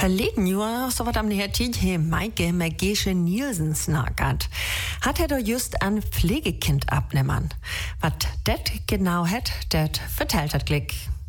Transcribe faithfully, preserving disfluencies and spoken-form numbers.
Verleden Jahr, so wat am Hertid, he Maike Mergesche Nielsen snackert. Hat er doch just ein Pflegekind abnehmen. Wat det genau het, det vertellt hat Glick.